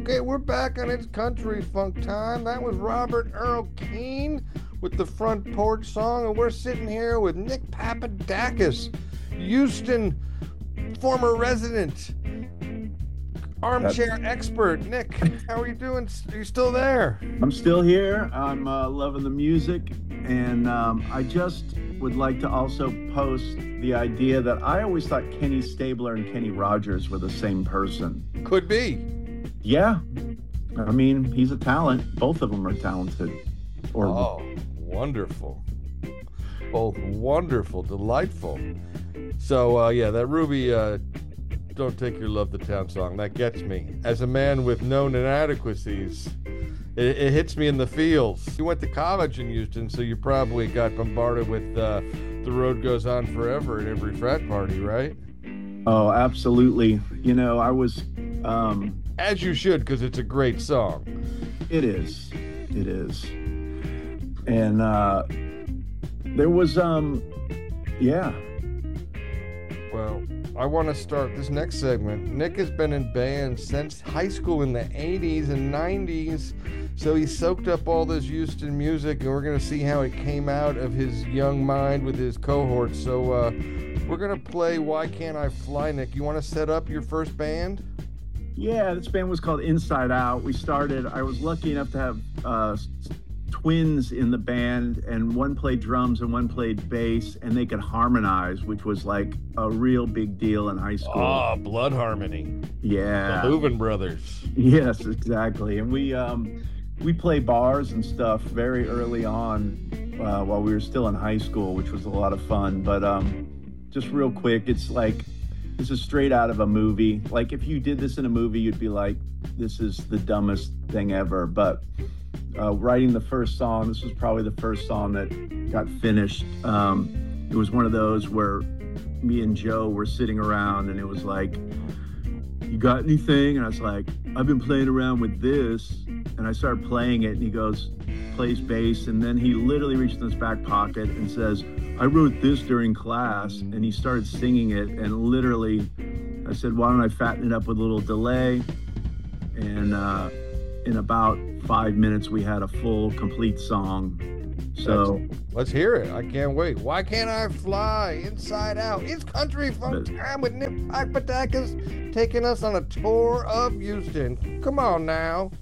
Okay, we're back on It's Country Funk Time. That was Robert Earl Keen with the Front Porch Song, and we're sitting here with Nick Papadakis, Houston former resident, armchair expert. Nick, how are you doing? Are you still there? I'm still here. I'm loving the music, and I just would like to also post the idea that I always thought Kenny Stabler and Kenny Rogers were the same person. Could be. Yeah. I mean, he's a talent. Both of them are talented. Oh, wonderful. Both wonderful, delightful. So, yeah, that Ruby, Don't Take Your Love to Town song, that gets me. As a man with known inadequacies, it hits me in the feels. You went to college in Houston, so you probably got bombarded with The Road Goes On Forever at every frat party, right? Oh, absolutely. You know, I was... As you should, because it's a great song. It is. It is. And there was, yeah. Well, I want to start this next segment. Nick has been in bands since high school in the 80s and 90s, so he soaked up all this Houston music, and we're going to see how it came out of his young mind with his cohorts. So we're going to play Why Can't I Fly, Nick. You want to set up your first band? Yeah, this band was called Inside Out. I was lucky enough to have twins in the band, and one played drums and one played bass, and they could harmonize, which was like a real big deal in high school. Oh, blood harmony. Yeah. The Louvin Brothers. Yes, exactly. And we play bars and stuff very early on while we were still in high school, which was a lot of fun. But just real quick, it's like, this is straight out of a movie. Like, if you did this in a movie, you'd be like, this is the dumbest thing ever. But writing the first song, this was probably the first song that got finished. It was one of those where me and Joe were sitting around, and it was like, you got anything? And I was like, I've been playing around with this. And I started playing it, and he plays bass, and then he literally reached in his back pocket and says, I wrote this during class. And he started singing it, and literally I said, why don't I fatten it up with a little delay? And in about 5 minutes we had a full complete song. So let's hear it. I can't wait. Why Can't I Fly? Inside Out. It's Country Funk Time with Nick Papadakis taking us on a tour of Houston. Come on now.